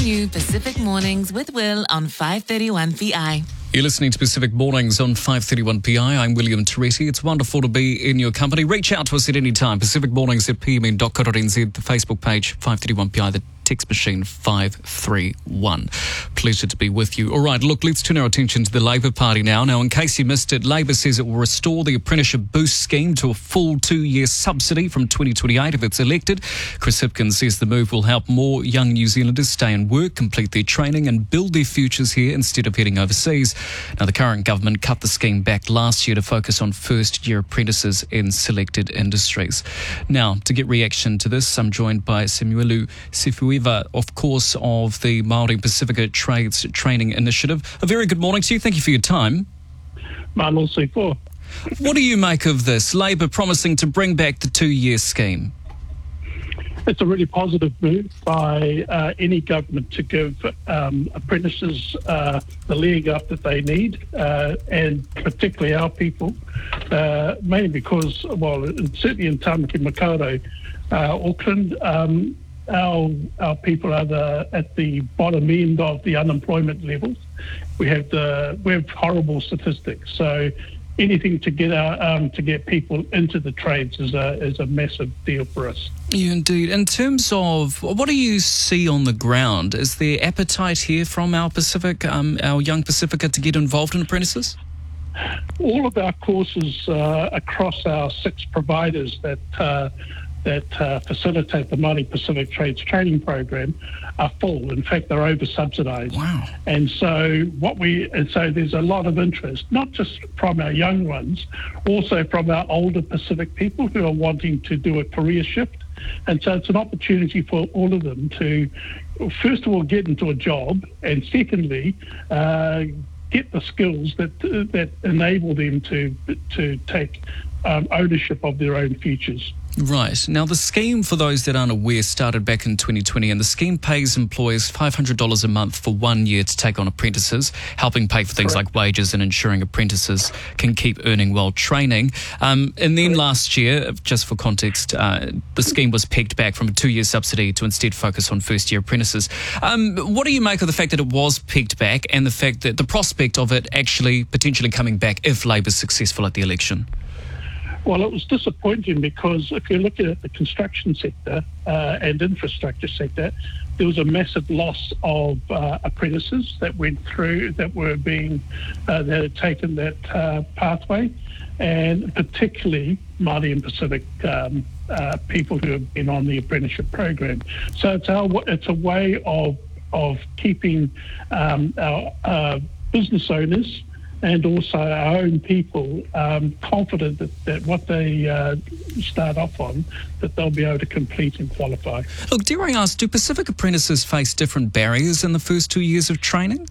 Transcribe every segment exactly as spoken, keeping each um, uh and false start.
new Pacific Mornings with Will on five thirty-one P I. You're listening to Pacific Mornings on five thirty-one P I. I'm William Teresi. It's wonderful to be in your company. Reach out to us at any time. Pacific Mornings at p m n dot co dot n z, the Facebook page, five thirty-one P I, the text machine five three one. Pleasure to be with you. All right, look, let's turn our attention to the Labour Party now. Now, in case you missed it, Labour says it will restore the Apprenticeship Boost scheme to a full two-year subsidy from twenty twenty-eight if it's elected. Chris Hipkins says the move will help more young New Zealanders stay in work, complete their training and build their futures here instead of heading overseas. Now, the current government cut the scheme back last year to focus on first-year apprentices in selected industries. Now, to get reaction to this, I'm joined by Samuelu Sifuiva, of course, of the Māori Pacifica Trades Training Initiative. A very good morning to you. Thank you for your time. Malo Sifu. What do you make of this? Labour promising to bring back the two-year scheme. It's a really positive move by uh, any government to give um, apprentices uh, the leg up that they need, uh, and particularly our people, uh, mainly because, well, certainly in Tamaki Makaurau, uh, Auckland, um, our our people are the, at the bottom end of the unemployment levels. We have the we have horrible statistics, so anything to get our um, to get people into the trades is a is a massive deal for us. Yeah, indeed. In terms of what do you see on the ground? Is there appetite here from our Pacific, um, our young Pacifica, to get involved in apprentices? All of our courses uh, across our six providers that uh, that uh, facilitate the Māori Pacific Trades Training Program are full. In fact, they're over-subsidised. Wow. And so what we and so there's a lot of interest, not just from our young ones, also from our older Pacific people who are wanting to do a career shift. And so it's an opportunity for all of them to, first of all, get into a job, and secondly, uh, get the skills that uh, that enable them to to take um, ownership of their own futures. Right. Now, the scheme, for those that aren't aware, started back in twenty twenty, and the scheme pays employers five hundred dollars a month for one year to take on apprentices, helping pay for things Correct. like wages and ensuring apprentices can keep earning while training. Um, and then Correct. last year, just for context, uh, the scheme was pegged back from a two-year subsidy to instead focus on first-year apprentices. Um, what do you make of the fact that it was pegged back and the fact that the prospect of it actually potentially coming back if Labour's successful at the election? Well, it was disappointing because if you're looking at the construction sector uh, and infrastructure sector, there was a massive loss of uh, apprentices that went through, that were being, uh, that had taken that uh, pathway, and particularly Māori and Pacific um, uh, people who have been on the apprenticeship program. So it's our, it's a way of of keeping um, our uh, business owners and also our own people um, confident that, that what they uh, start off on, that they'll be able to complete and qualify. Look, dare I ask, do Pacific apprentices face different barriers in the first two years of training?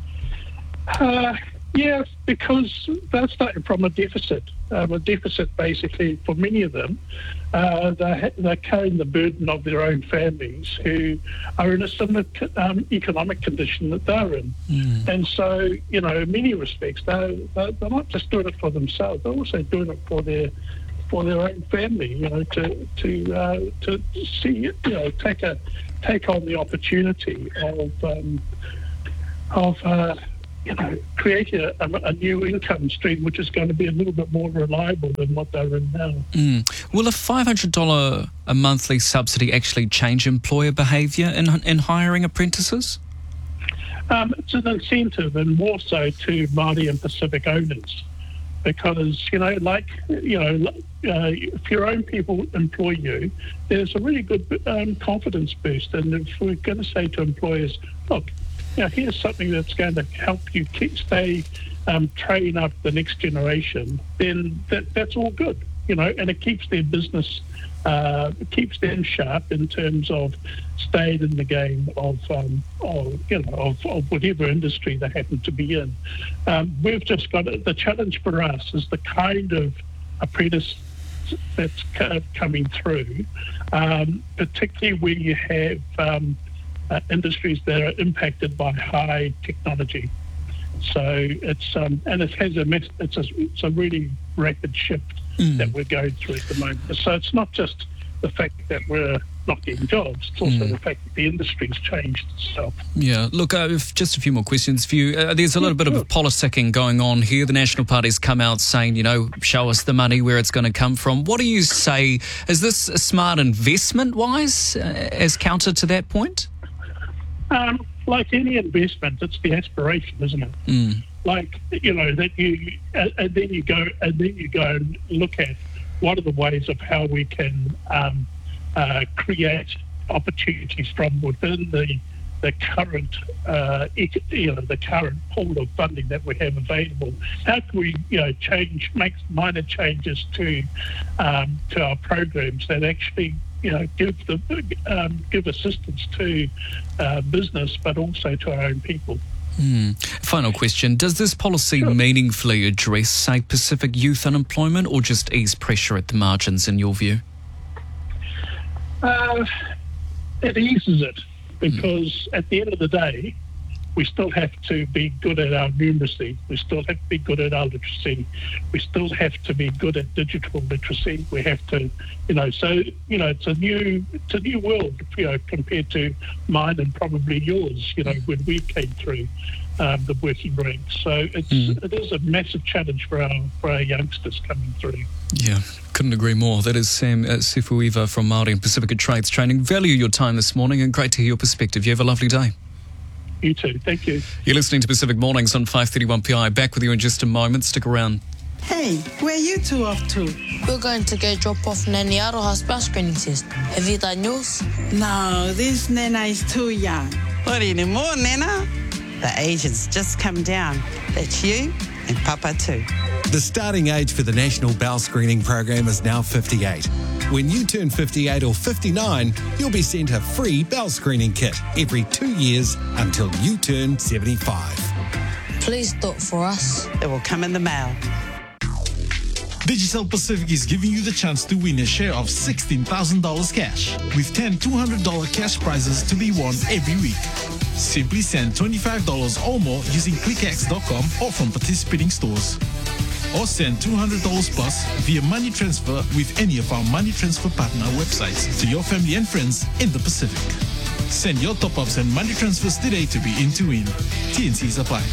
Uh, yeah, because they're starting from a deficit. Um, a deficit, basically, for many of them. Uh, they're, they're carrying the burden of their own families who are in a similar um, economic condition that they're in. Mm. And so, you know, in many respects, they're, they're, they're not just doing it for themselves, they're also doing it for their for their own family, you know, to to uh, to see, you know, take a take on the opportunity of um, of uh, you know, create a, a new income stream which is going to be a little bit more reliable than what they're in now. Mm. Will a five hundred dollars a monthly subsidy actually change employer behaviour in in hiring apprentices? Um, it's an incentive, and more so to Māori and Pacific owners, because, you know, like, you know, uh, if your own people employ you, there's a really good um, confidence boost. And if we're going to say to employers, look, you know, here's something that's going to help you keep, stay, um, train up the next generation, then that, that's all good, you know, and it keeps their business, uh, it keeps them sharp in terms of staying in the game of, um, of you know, of, of whatever industry they happen to be in. Um, we've just got, the challenge for us is the kind of apprentice that's coming through, um, particularly where you have um, uh, industries that are impacted by high technology. So it's um, and it has a it's a it's a really rapid shift mm. that we're going through at the moment. So it's not just the fact that we're not getting jobs. It's also mm. the fact that the industry's changed itself. Yeah, look, uh, just a few more questions for you. Uh, there's a little yeah, bit sure. of politicking going on here. The National Party's come out saying, you know, show us the money, where it's going to come from. What do you say? Is this a smart investment-wise uh, as counter to that point? Um, like any investment, it's the aspiration, isn't it? Mm. Like, you know, that you, uh, and then you go, and then you go and look at what are the ways of how we can um, uh, create opportunities from within the the current, uh, you know, the current pool of funding that we have available. How can we, you know, change, make minor changes to um, to our programs that actually, you know, give the um, give assistance to uh, business, but also to our own people. Hmm. Final question. Does this policy sure. meaningfully address, say, Pacific youth unemployment, or just ease pressure at the margins, in your view? Uh, it eases it, because mm. at the end of the day, we still have to be good at our numeracy. We still have to be good at our literacy. We still have to be good at digital literacy. We have to, you know, so, you know, it's a new, it's a new world, you know, compared to mine and probably yours, you know, when we came through um, the working ranks. So it's, mm. it is a massive challenge for our, for our youngsters coming through. Yeah, couldn't agree more. That is Sam uh, Sifuiva from Māori and Pacifica Trades Training. Value your time this morning and great to hear your perspective. You have a lovely day. You too. Thank you. You're listening to Pacific Mornings on five thirty-one P I. Back with you in just a moment. Stick around. Hey, where are you two off to? We're going to go drop off Nanny Aroha's bell screening test. Have you done yours? No, this Nana is too young. What anymore, Nana? The age has just come down. That's you and Papa too. The starting age for the National Bowel Screening Program is now fifty-eight. When you turn fifty-eight or fifty-nine, you'll be sent a free bowel screening kit every two years until you turn seventy-five. Please do it for us. It will come in the mail. Digicel Pacific is giving you the chance to win a share of sixteen thousand dollars cash, with ten two hundred dollars cash prizes to be won every week. Simply send twenty-five dollars or more using click x dot com or from participating stores. Or send two hundred dollars plus via money transfer with any of our money transfer partner websites to your family and friends in the Pacific. Send your top-ups and money transfers today to be in to win. T N Cs apply.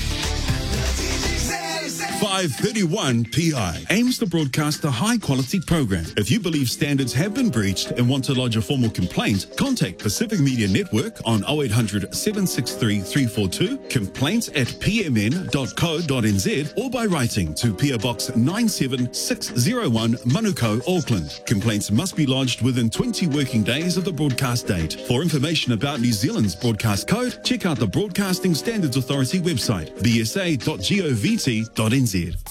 five thirty-one P I aims to broadcast a high-quality program. If you believe standards have been breached and want to lodge a formal complaint, contact Pacific Media Network on oh eight hundred, seven six three, three four two, complaints at p m n dot co dot n z, or by writing to P O Box nine seven six oh one, Manukau, Auckland. Complaints must be lodged within twenty working days of the broadcast date. For information about New Zealand's broadcast code, check out the Broadcasting Standards Authority website, b s a dot govt dot n z.